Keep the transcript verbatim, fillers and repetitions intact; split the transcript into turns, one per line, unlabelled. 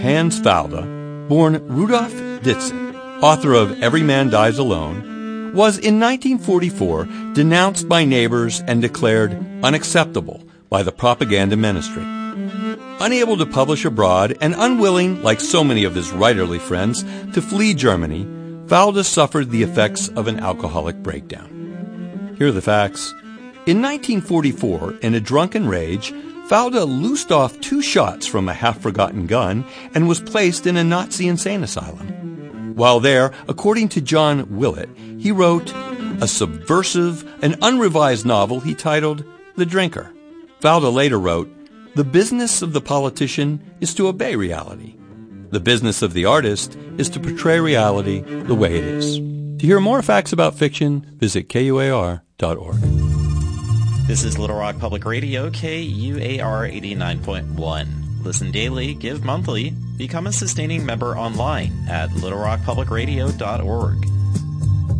Hans Falde, born Rudolf Ditzen, author of Every Man Dies Alone, was in nineteen forty-four denounced by neighbors and declared unacceptable by the propaganda ministry. Unable to publish abroad and unwilling, like so many of his writerly friends, to flee Germany, Falde suffered the effects of an alcoholic breakdown. Here are the facts. In nineteen forty-four, in a drunken rage, Falde loosed off two shots from a half-forgotten gun and was placed in a Nazi insane asylum. While there, according to John Willett, he wrote a subversive and unrevised novel he titled The Drinker. Falde later wrote, "The business of the politician is to obey reality. The business of the artist is to portray reality the way it is." To hear more facts about fiction, visit K U A R dot org.
This is Little Rock Public Radio, K U A R eighty-nine point one. Listen daily, give monthly, become a sustaining member online at little rock public radio dot org.